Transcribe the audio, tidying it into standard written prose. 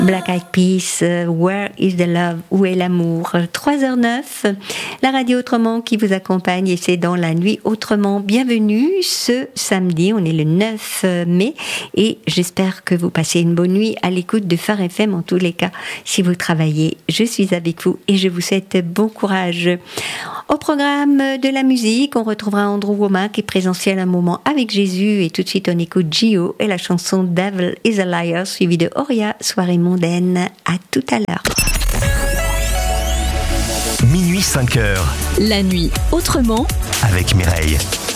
Black Eyed Peas, Where is the Love? Où est l'amour? 3h09, la radio Autrement qui vous accompagne et c'est dans la nuit Autrement. Bienvenue ce samedi, on est le 9 mai et j'espère que vous passez une bonne nuit à l'écoute de Phare FM. En tous les cas, si vous travaillez, je suis avec vous et je vous souhaite bon courage. Au programme de la musique, on retrouvera Andrew Womack qui présentiel un moment avec Jésus et tout de suite on écoute Gio et la chanson Devil is a Liar suivie de Oria, Soirée mondaine. À tout à l'heure. Minuit 5h. La nuit Autrement avec Mireille.